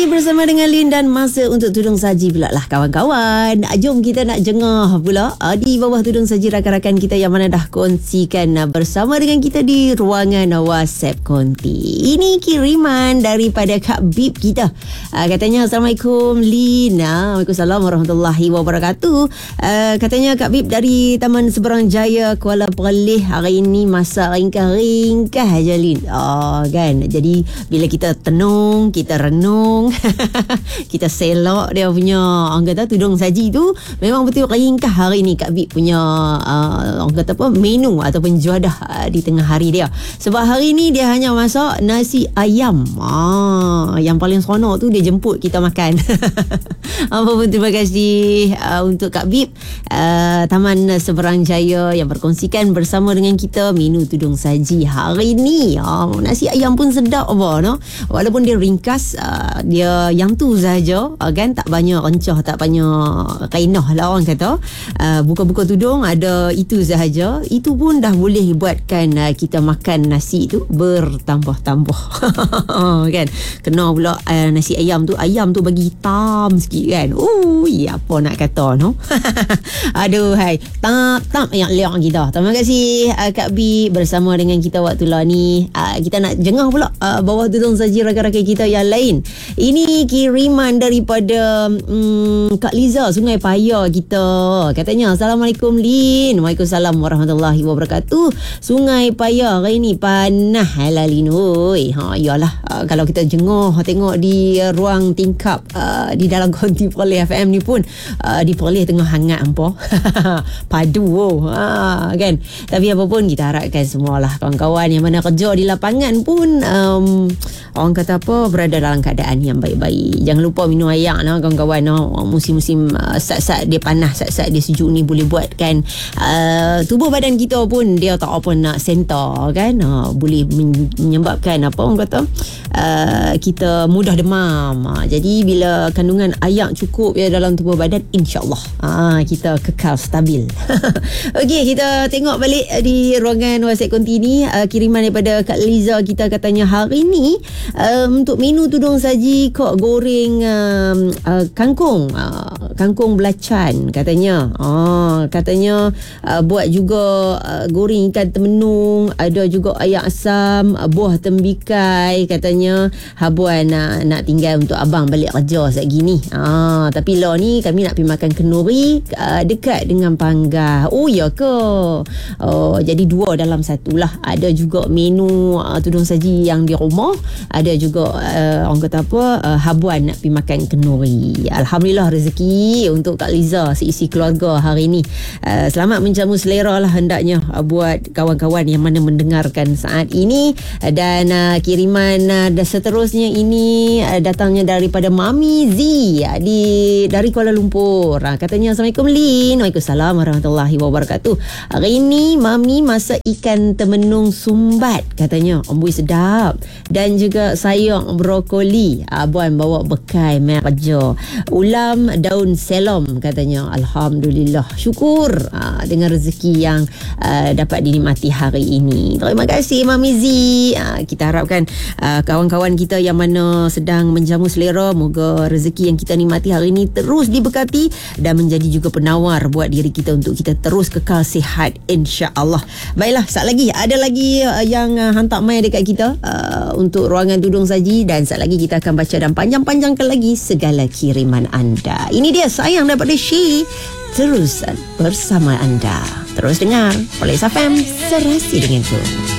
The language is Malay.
Lagi bersama dengan Lin dan masa untuk tudung saji pula lah kawan-kawan. Jom kita nak jengah pula di bawah tudung saji rakan-rakan kita yang mana dah kongsikan bersama dengan kita di ruangan WhatsApp Konti. Ini kiriman daripada Kak Bib kita. Katanya Assalamualaikum Lin. Waalaikumsalam warahmatullahi wabarakatuh. Katanya Kak Bib dari Taman Seberang Jaya Kuala Perlis hari ini masak ringkas-ringkas aja Lin. Kan. Jadi bila kita tenung, kita renung, kita selok dia punya orang kata tudung saji tu memang betul ringkas hari ni Kak Bib punya orang kata apa menu ataupun juadah di tengah hari dia. Sebab hari ni dia hanya masak nasi ayam. Yang paling seronok tu dia jemput kita makan. Apa pun terima kasih untuk Kak Bib Taman Seberang Jaya yang berkongsikan bersama dengan kita menu tudung saji hari ni. Nasi ayam pun sedap apa no? Walaupun dia ringkas, dia yang tu sahaja kan, tak banyak rencah, tak banyak kainah lah orang kata. Buka-buka tudung ada itu sahaja, itu pun dah boleh buatkan kita makan nasi tu bertambah-tambah. Kan, kena pula nasi ayam tu bagi hitam sikit kan. Apa nak kata no. Aduh hai, tap yang leong kita. Terima kasih Kak Bi bersama dengan kita waktu lah ni. Kita nak jengah pula bawah tudung saji rakan-rakan kita yang lain. Ini kiriman daripada Kak Liza Sungai Paya kita. Katanya Assalamualaikum Lin. Waalaikumsalam warahmatullahi wabarakatuh. Sungai Paya hari ni panas lah Lin. Yalah, kalau kita jengah tengok di ruang tingkap di dalam konti Perlis FM ni pun di Perlis tengah hangat ampo. Padu kan. Tapi apa pun kita harapkan semualah kawan-kawan yang mana kerja di lapangan pun orang kata apa berada dalam keadaan yang baik-baik. Jangan lupa minum air kawan-kawan. Musim-musim saat-saat dia panas, saat-saat dia sejuk ni boleh buatkan tubuh badan kita pun dia tak apa nak center kan. Boleh menyebabkan apa orang kata kita mudah demam. Jadi bila kandungan air cukup ya dalam tubuh badan, insya-Allah kita kekal stabil. Okey, kita tengok balik di ruangan WhatsApp Konti ni. Kiriman daripada Kak Liza kita katanya hari ni untuk menu tudung saji kok goreng kangkung belacan katanya. Katanya buat juga goreng ikan temenung, ada juga ayam asam, buah tembikai katanya. Habuan nak tinggal untuk abang balik kerja saat gini. Tapi lah ni kami nak pergi makan kenduri dekat dengan Panggah. Ya ke? Jadi dua dalam satu lah. Ada juga menu tudung saji yang di rumah, ada juga orang kata apa habuan nak pergi makan kenduri. Alhamdulillah rezeki untuk Kak Liza seisi keluarga hari ni. Selamat menjamu selera lah hendaknya buat kawan-kawan yang mana mendengarkan saat ini. Dan kiriman seterusnya ini datangnya daripada Mami Z dari Kuala Lumpur. Katanya Assalamualaikum Lin. Waalaikumsalam warahmatullahi wabarakatuh. Hari ini Mami masak ikan temenung sumbat katanya. Amboi sedap. Dan juga sayur brokoli. Abang bawa bekal mai kerja. Ulam daun selom katanya. Alhamdulillah. Syukur dengan rezeki yang dapat dinikmati hari ini. Terima kasih Mami Z. Kita harapkan kawan-kawan kita yang mana sedang menjamu selera, moga rezeki yang kita nikmati hari ini terus diberkati dan menjadi juga penawar buat diri kita untuk kita terus kekal sihat, insya-Allah. Baiklah, sat lagi ada lagi yang hantar mai dekat kita untuk ruangan tudung saji, dan sat lagi kita akan baca dan panjang-panjangkan lagi segala kiriman anda. Ini dia sayang daripada Syi, terus bersama anda. Terus dengar Perlis FM, serasi dengan tu.